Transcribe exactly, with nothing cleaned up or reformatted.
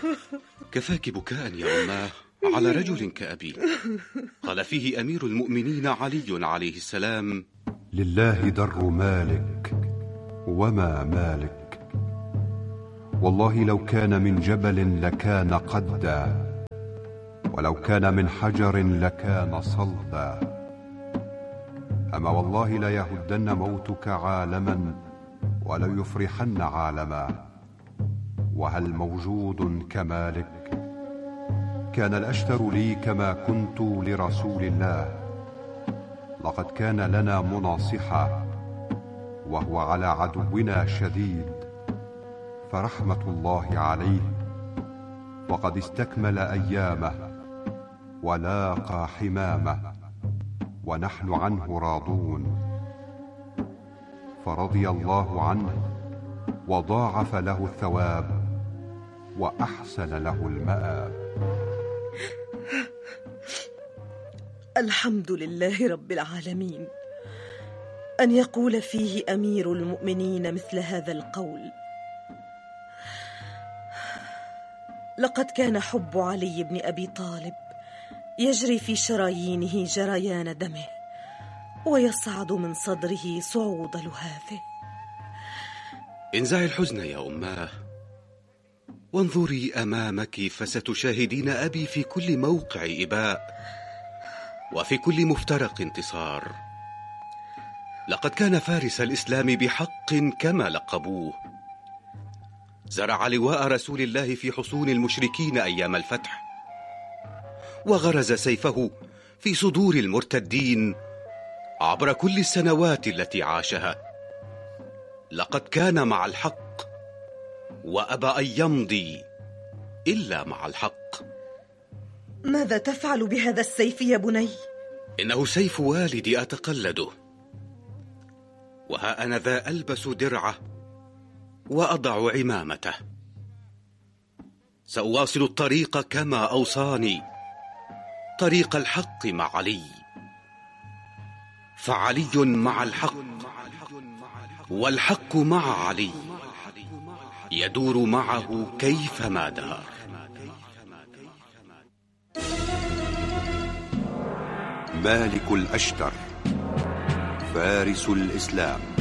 كفاك بكاء يا أماه على رجل كأبي قال فيه أمير المؤمنين علي عليه السلام: لله در مالك وما مالك، والله لو كان من جبل لكان قدا، ولو كان من حجر لكان صلدا. أما والله لا يهدن موتك عالما ولا يفرحن عالما، وهل موجود كمالك؟ كان الأشتر لي كما كنت لرسول الله، لقد كان لنا مناصحا وهو على عدونا شديد، فرحمة الله عليه وقد استكمل أيامه ولاقى حمامه، ونحن عنه راضون. فرضي الله عنه وضاعف له الثواب وأحسن له المآب. الحمد لله رب العالمين أن يقول فيه أمير المؤمنين مثل هذا القول. لقد كان حب علي بن أبي طالب يجري في شرايينه جريان دمه، ويصعد من صدره صعود لهافه. انزعي الحزن يا أماه، وانظري أمامك فستشاهدين أبي في كل موقع إباء وفي كل مفترق انتصار. لقد كان فارس الإسلام بحق كما لقبوه، زرع لواء رسول الله في حصون المشركين أيام الفتح، وغرز سيفه في صدور المرتدين عبر كل السنوات التي عاشها. لقد كان مع الحق وأبى أن يمضي إلا مع الحق. ماذا تفعل بهذا السيف يا بني؟ إنه سيف والدي أتقلده، وها أنا ذا ألبس درعه وأضع عمامته. سأواصل الطريق كما أوصاني، طريق الحق مع علي، فعلي مع الحق والحق مع علي، يدور معه كيفما دار. مالك الأشتر فارس الإسلام.